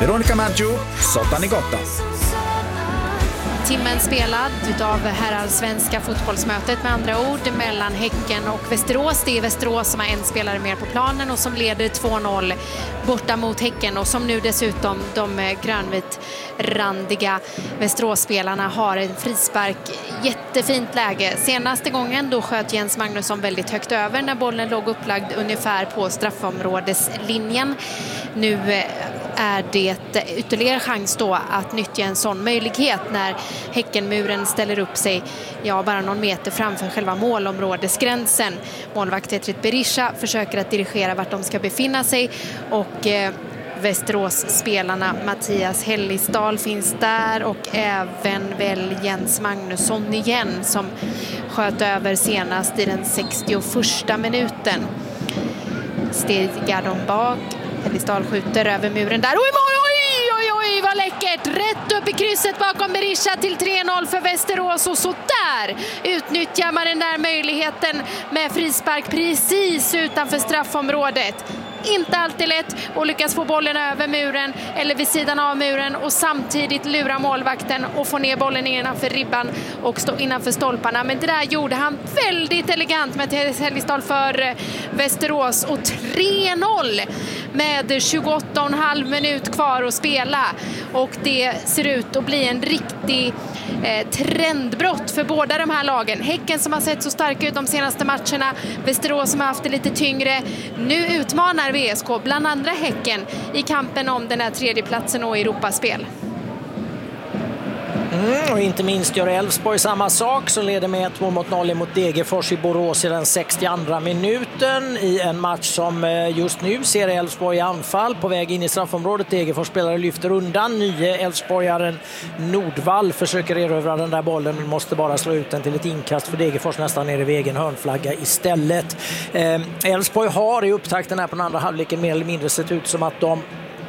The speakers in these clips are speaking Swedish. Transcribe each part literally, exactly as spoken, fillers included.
Veronica Maggio, Sottani Gotta. Timmen spelad utav herrallsvenska fotbollsmötet med andra ord mellan Häcken och Västerås. Det är Västerås som har en spelare mer på planen och som leder två noll borta mot Häcken och som nu dessutom de grönvitrandiga Västerås-spelarna har en frispark. Jättefint läge. Senaste gången då sköt Jens Magnusson väldigt högt över när bollen låg upplagd ungefär på straffområdeslinjen. Nu är det ytterligare chans då att nyttja en sån möjlighet när Häckenmuren ställer upp sig ja, bara någon meter framför själva målområdesgränsen. Målvakt Tetrit Berisha försöker att dirigera vart de ska befinna sig och eh, Västerås-spelarna Mattias Hellisdal finns där och även väl Jens Magnusson igen som sköt över senast i den sextioförsta minuten. Stegar de bak. Hellisdal skjuter över muren där. Oj, oj, oj, oj, vad läckert! Rätt upp i krysset bakom Berisha till tre noll för Västerås. Och så där utnyttjar man den där möjligheten med frispark precis utanför straffområdet. Inte alltid lätt att lyckas få bollen över muren eller vid sidan av muren och samtidigt lura målvakten och få ner bollen innanför ribban och stå innanför stolparna. Men det där gjorde han väldigt elegant med Hellisdal för Västerås och tre noll med tjugoåtta och en halv minut kvar att spela. Och det ser ut att bli en riktig eh, trendbrott för båda de här lagen. Häcken som har sett så starka ut de senaste matcherna, Västerås som har haft det lite tyngre. Nu utmanar V S K bland andra Häcken i kampen om den här tredje platsen och Europaspel. Mm, och inte minst gör Elfsborg samma sak som leder med två mot noll mot Degerfors i Borås i den sextioandra minuten i en match som just nu ser Elfsborg i anfall på väg in i straffområdet. Degerfors spelare lyfter undan. Nye Elfsborgaren Nordvall försöker erövra den där bollen men måste bara slå ut den till ett inkast för Degerfors nästan nere vid egen hörnflagga istället. Elfsborg eh, har i upptakten här på den andra halvleken mer eller mindre sett ut som att de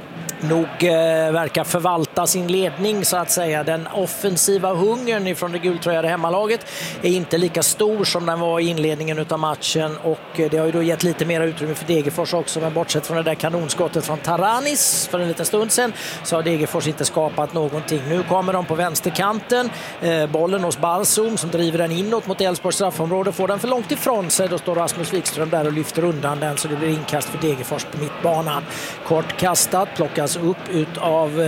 nog eh, verkar förvalta sin ledning så att säga. Den offensiva hungern ifrån det gultröjade hemmalaget är inte lika stor som den var i inledningen utav matchen och det har ju då gett lite mer utrymme för Degerfors också, men bortsett från det där kanonskottet från Taranis för en liten stund sedan så har Degerfors inte skapat någonting. Nu kommer de på vänsterkanten, eh, bollen hos Balsum som driver den inåt mot Elfsborgs straffområde, får den för långt ifrån sig, då står Rasmus Wikström där och lyfter undan den så det blir inkast för Degerfors på mittbanan. Kort kastat, plockas upp ut av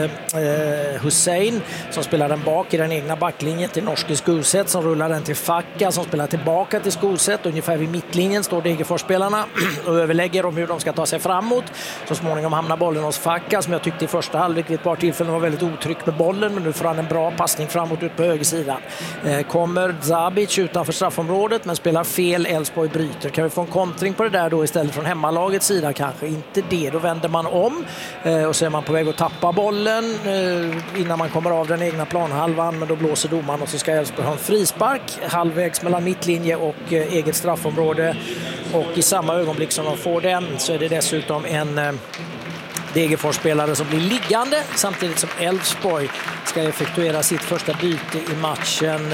eh, Hussein som spelar den bak i den egna backlinjen till norske Skulset som rullar den till Facka som spelar tillbaka till Skulset. Ungefär vid mittlinjen står Degerfors-spelarna och överlägger om hur de ska ta sig framåt. Så småningom hamnar bollen hos Facka som jag tyckte i första halvlek vid ett par tillfällen var väldigt otrygg med bollen, men nu får han en bra passning framåt ut på högersidan. Eh, kommer Zabic utanför straffområdet men spelar fel, Elfsborg bryter. Kan vi få en kontring på det där då istället från hemmalagets sida? Kanske inte det. Då vänder man om eh, och så är man på väg att tappa bollen eh, innan man kommer av den egna planhalvan, men då blåser domaren och så ska Elfsborg ha en frispark halvvägs mellan mittlinje och eh, eget straffområde och i samma ögonblick som de får den så är det dessutom en eh, Degerfors-spelare som blir liggande samtidigt som Elfsborg ska effektuera sitt första byte i matchen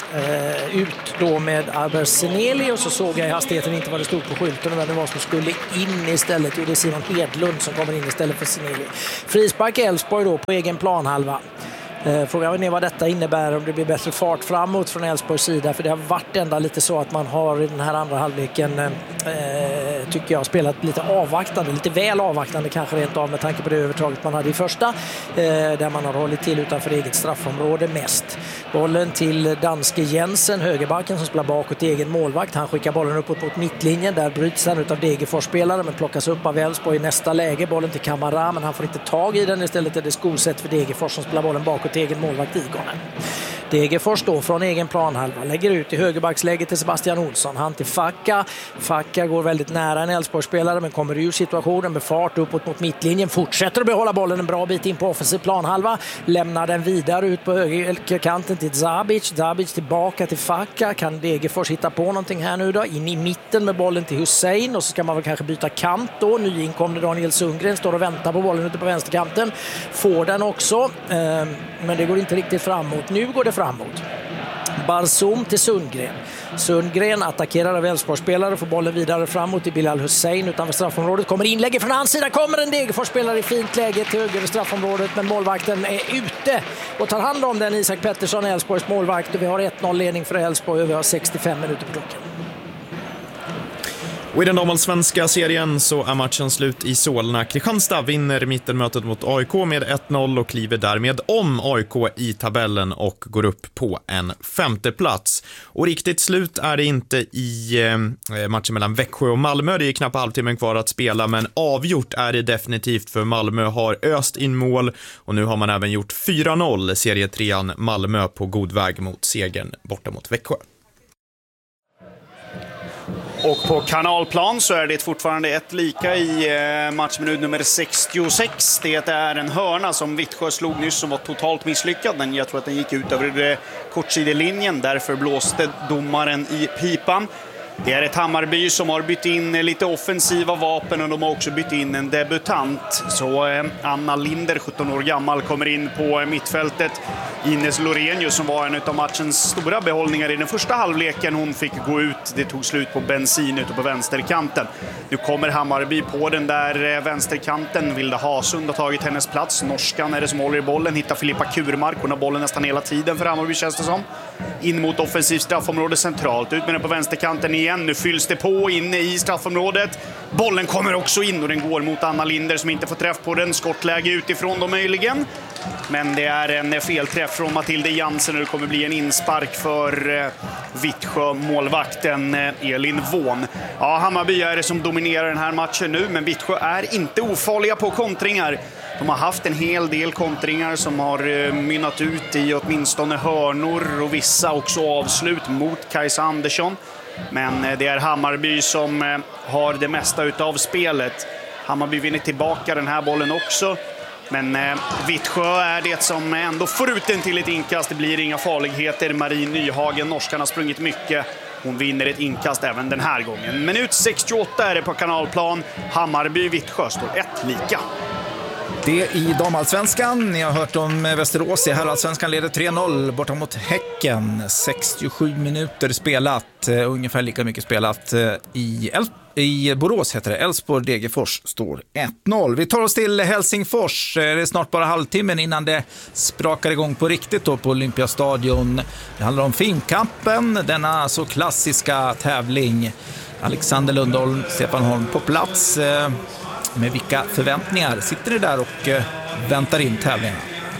eh, ut då med Albert Seneli och så såg jag i hastigheten inte vad det stod på skylten och vem det var som skulle in istället. Och det är Simon Hedlund som kommer in istället för Seneli. Frispark Elfsborg då på egen planhalva. Frågan är vad detta innebär, om det blir bättre fart framåt från Elfsborgs sida, för det har varit ändå lite så att man har i den här andra halvleken eh, tycker jag spelat lite avvaktande, lite väl avvaktande kanske rent av med tanke på det övertaget man hade i första eh, där man har hållit till utanför eget straffområde mest. Bollen till danske Jensen, högerbacken som spelar bakåt i egen målvakt, han skickar bollen uppåt mot mittlinjen, där bryts den utav Degerfors-spelare men plockas upp av Elfsborg i nästa läge, bollen till Kamara men han får inte tag i den, istället är det Skolsätt för Degerfors som spelar bollen bakåt egen målvakt Igonen. Degerfors då från egen planhalva lägger ut i högerbacksläget till Sebastian Olsson, han till Facka. Facka går väldigt nära en Elfsborgsspelare men kommer ur situationen med fart uppåt mot mittlinjen, fortsätter att behålla bollen en bra bit in på offensiv planhalva, lämnar den vidare ut på högerkanten till Zabic. Zabic tillbaka till Facka. Kan Degerfors hitta på någonting här nu då? In i mitten med bollen till Hussein och så ska man väl kanske byta kant då. Nyinkomne Daniel Sundgren står och väntar på bollen ute på vänsterkanten. Får den också, men det går inte riktigt framåt. Nu går det framåt. Barzum till Sundgren. Sundgren attackerar av Elfsborgsspelare, får bollen vidare framåt till Bilal Hussein utanför straffområdet. Kommer inlägg från hans sida, kommer en Degerfors-spelare i fint läge till höger i straffområdet, men målvakten är ute och tar hand om den. Isak Pettersson, Elfsborgs målvakt, och vi har ett noll ledning för Elfsborg och vi har sextiofem minuter på klockan. Och i den damallsvenska serien så är matchen slut i Solna. Kristianstad vinner mittenmötet mot A I K med ett noll och kliver därmed om A I K i tabellen och går upp på en femte plats. Och riktigt slut är det inte i eh, matchen mellan Växjö och Malmö. Det är knappt halvtimmen kvar att spela, men avgjort är det definitivt, för Malmö har öst in mål och nu har man även gjort fyra noll. Serietrean Malmö på god väg mot segern borta mot Växjö. Och på Kanalplan så är det fortfarande ett lika i matchminut nummer sextiosex. Det är en hörna som Vittsjö slog nyss som var totalt misslyckad. Men jag tror att den gick ut över kortsidelinjen. Därför blåste domaren i pipan. Det är ett Hammarby som har bytt in lite offensiva vapen och de har också bytt in en debutant. Så eh, Anna Linder, sjutton år gammal, kommer in på mittfältet. Ines Lorenius, som var en av matchens stora behållningar i den första halvleken, hon fick gå ut. Det tog slut på bensin ute på vänsterkanten. Nu kommer Hammarby på den där vänsterkanten. Vilda Hasund har tagit hennes plats. Norskan är det som håller i bollen. Hittar Filippa Kurmark. Hon har bollen nästan hela tiden för Hammarby, känns det som. In mot offensivt straffområde centralt. Ut med den på vänsterkanten igen. Nu fylls det på inne i straffområdet. Bollen kommer också in och den går mot Anna Linder som inte får träff på den. Skottläge utifrån då möjligen. Men det är en felträff från Matilde Jansen och det kommer bli en inspark för eh, Vittsjö målvakten eh, Elin Vån. Ja, Hammarby är det som dominerar den här matchen nu, men Vittsjö är inte ofarliga på kontringar. De har haft en hel del kontringar som har eh, mynnat ut i åtminstone hörnor och vissa också avslut mot Kajsa Andersson. Men eh, det är Hammarby som eh, har det mesta utav spelet. Hammarby vinner tillbaka den här bollen också. Men eh, Vittsjö är det som ändå får ut den till ett inkast. Det blir inga farligheter. Marie Nyhagen, norskan, har sprungit mycket. Hon vinner ett inkast även den här gången. Minut sextioåtta är det på Kanalplan. Hammarby-Vittsjö står ett lika. Det i damallsvenskan. Ni har hört om Västerås i herrallsvenskan, leder tre noll borta mot Häcken. sextiosju minuter spelat, uh, ungefär lika mycket spelat uh, i, El- i Borås heter det. Elfsborg Degerfors står ett noll. Vi tar oss till Helsingfors. Det är snart bara halvtimmen innan det sprakar igång på riktigt då på Olympiastadion. Det handlar om Finnkampen, denna så klassiska tävling. Alexander Lundholm, Stefan Holm på plats. Uh, Med vilka förväntningar sitter ni där och eh, väntar in tävlingarna?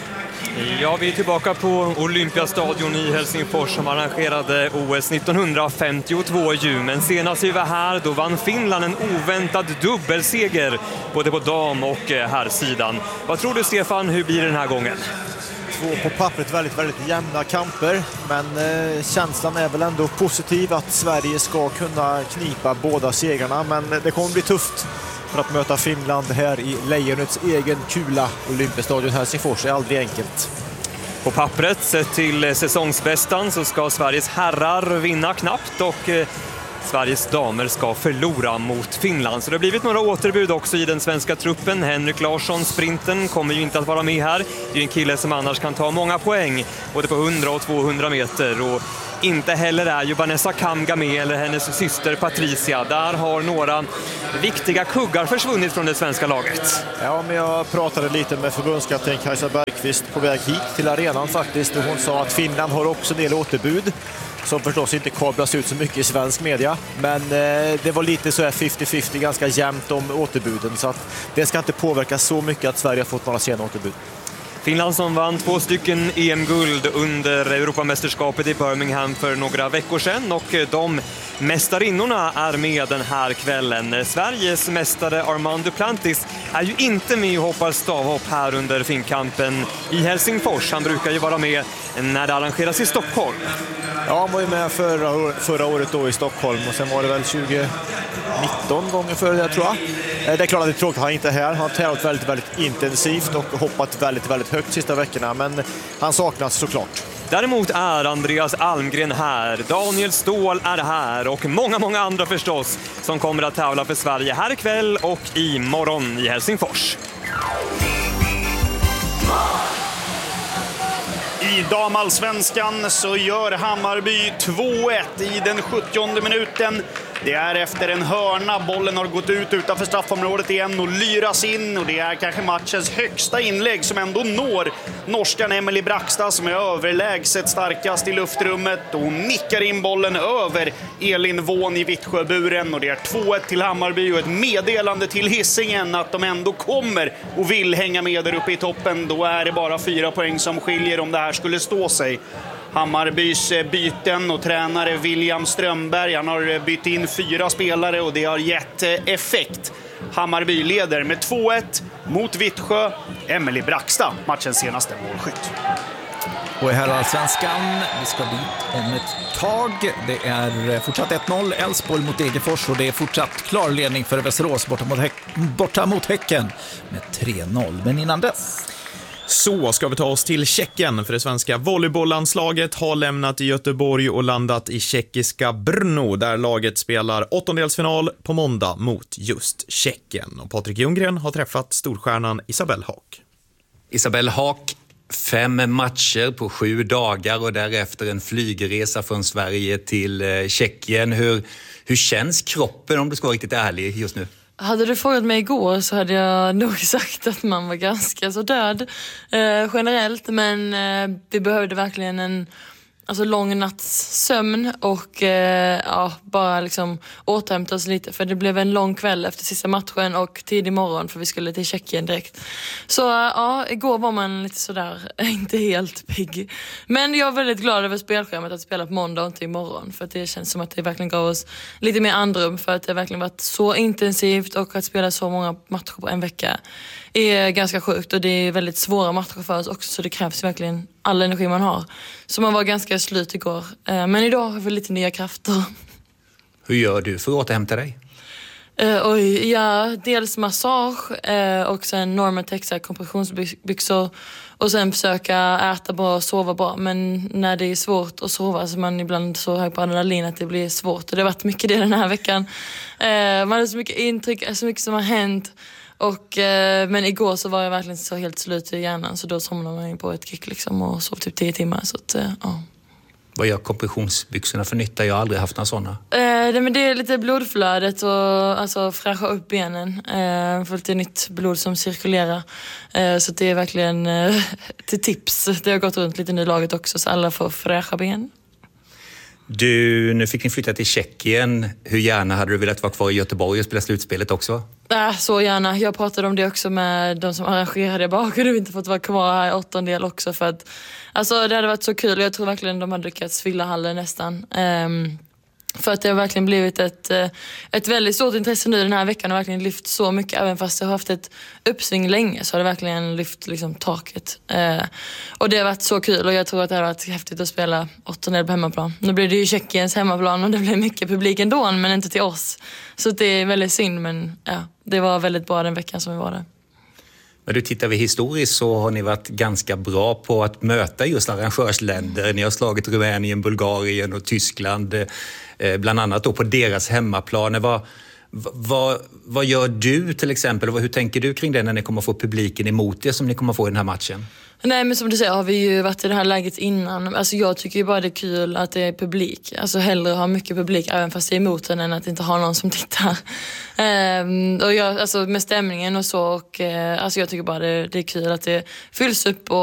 Ja, vi är tillbaka på Olympiastadion i Helsingfors som arrangerade O S nittonhundrafemtiotvå ju. Men senast vi var här, då vann Finland en oväntad dubbelseger både på dam- och herrsidan. Vad tror du, Stefan, hur blir det den här gången? Två på pappret väldigt, väldigt jämna kamper, men eh, känslan är väl ändå positiv att Sverige ska kunna knipa båda segrarna, men det kommer bli tufft. För att möta Finland här i Lejonets egen kula. Olympiastadion Helsingfors är aldrig enkelt. På pappret, sett till säsongsbästan, så ska Sveriges herrar vinna knappt och eh, Sveriges damer ska förlora mot Finland. Så det har blivit några återbud också i den svenska truppen. Henrik Larsson, sprinten, kommer ju inte att vara med här. Det är en kille som annars kan ta många poäng, både på hundra och tvåhundra meter. Och inte heller är ju Vanessa Kamga med, eller hennes syster Patricia. Där har några viktiga kuggar försvunnit från det svenska laget. Ja, men jag pratade lite med förbundskapten Kajsa Bergqvist på väg hit till arenan faktiskt. Och hon sa att Finland har också en del återbud som förstås inte kablas ut så mycket i svensk media. Men eh, det var lite så här femtio femtio, ganska jämnt om återbuden. Så att det ska inte påverka så mycket att Sverige har fått några sena återbud. Finland som vann två stycken E M-guld under Europamästerskapet i Birmingham för några veckor sedan, och de mästarinnorna är med den här kvällen. Sveriges mästare Armand Duplantis är ju inte med och hoppar stavhopp här under Finnkampen i Helsingfors. Han brukar ju vara med när det arrangeras i Stockholm. Ja, han var ju med förra, förra året då i Stockholm, och sen var det väl tjugo nitton gånger före det, tror jag. Det är klart att det är tråkigt att han inte är här. Han har tävlat väldigt, väldigt intensivt och hoppat väldigt, väldigt högt sista veckorna, men han saknas såklart. Däremot är Andreas Almgren här, Daniel Ståhl är här och många, många andra förstås som kommer att tävla för Sverige här ikväll och imorgon i Helsingfors. I damallsvenskan så gör Hammarby två ett i den sjuttionde minuten. Det är efter en hörna, bollen har gått ut utanför straffområdet igen och lyras in, och det är kanske matchens högsta inlägg som ändå når norskan Emily Brackstad, som är överlägset starkast i luftrummet, och nickar in bollen över Elin Vån i Vittsjöburen, och det är två ett till Hammarby och ett meddelande till Hisingen att de ändå kommer och vill hänga med där uppe i toppen. Då är det bara fyra poäng som skiljer om det här skulle stå sig. Hammarbys byten och tränare William Strömberg, han har bytt in fyra spelare och det har gett effekt. Hammarby leder med två ett mot Vittsjö. Emily Brackstad, matchens senaste målskytt. Och i herrallsvenskan, vi ska dit om ett tag. Det är fortsatt ett noll, Elfsborg mot Degerfors, och det är fortsatt klar ledning för Västerås borta mot, Häck- borta mot Häcken med tre noll. Men innan dess... Så ska vi ta oss till Tjeckien, för det svenska volleybolllandslaget har lämnat i Göteborg och landat i tjeckiska Brno, där laget spelar åttondelsfinal på måndag mot just Tjeckien. Och Patrik Ljunggren har träffat storstjärnan Isabelle Haak. Isabelle Haak, fem matcher på sju dagar och därefter en flygresa från Sverige till Tjeckien. Hur, hur känns kroppen, om du ska vara riktigt ärlig just nu? Hade du frågat mig igår så hade jag nog sagt att man var ganska så död eh, generellt. Men eh, vi behövde verkligen en alltså, lång natts sömn och eh, ja, bara liksom återhämta oss lite. För det blev en lång kväll efter sista matchen och tidig morgon, för vi skulle till Tjeckien direkt. Så ja, igår var man lite sådär, inte helt pigg. Men jag är väldigt glad över spelschemat att spela på måndag och inte imorgon. För att det känns som att det verkligen gav oss lite mer andrum. För att det verkligen varit så intensivt, och att spela så många matcher på en vecka är ganska sjukt. Och det är väldigt svåra matcher för oss också, så det krävs verkligen all energi man har. Så man var ganska slut igår. Men idag har vi lite nya krafter. Hur gör du för att återhämta dig? Uh, oj, ja, dels massage uh, och sen Normatex, kompressionsbyxor, och sen försöka äta bra och sova bra. Men när det är svårt att sova så man ibland så hög på adrenalin att det blir svårt, och det har varit mycket det den här veckan. Uh, man har så mycket intryck, så mycket som har hänt. Och, eh, men igår så var jag verkligen så helt slut i hjärnan, så då somnade man på ett kick liksom och sov typ tio timmar. Så att, eh, ja. Vad gör kompressionsbyxorna för nytta? Jag har aldrig haft några sådana. Eh, det, men det är lite blodflödet och alltså, fräscha upp benen. Eh, för lite nytt blod som cirkulerar. Eh, så det är verkligen eh, till tips. Det har gått runt lite nu laget också, så alla får fräscha ben. Du, nu fick ni flytta till Tjeckien. Hur gärna hade du velat vara kvar i Göteborg och spela slutspelet också? Äh, så gärna. Jag pratade om det också med de som arrangerade bak, och du inte fått vara kvar här i åttondel också. För att, alltså, det hade varit så kul, och jag tror verkligen de hade lyckats fylla hallen nästan. Um, För att det har verkligen blivit ett, ett väldigt stort intresse nu den här veckan, och verkligen lyft så mycket. Även fast det har haft ett uppsving länge så har det verkligen lyft liksom taket. Eh, och det har varit så kul, och jag tror att det har varit häftigt att spela åttondel på hemmaplan. Nu blir det ju Tjeckiens hemmaplan och det blir mycket publik ändå, men inte till oss. Så det är väldigt synd, men ja, det var väldigt bra den veckan som vi var där. Men du, tittar vi historiskt så har ni varit ganska bra på att möta just arrangörsländer. Ni har slagit Rumänien, Bulgarien och Tyskland, eh, bland annat då på deras hemmaplan. Vad, vad, vad gör du till exempel? Hur tänker du kring det när ni kommer få publiken emot er som ni kommer få i den här matchen? Nej, men som du säger har vi ju varit i det här läget innan. Alltså jag tycker ju bara det är kul att det är publik. Alltså hellre ha mycket publik även fast det är emot den än att inte ha någon som tittar. Ehm, och jag, alltså med stämningen och så. Och, eh, alltså jag tycker bara det, det är kul att det fylls upp. Och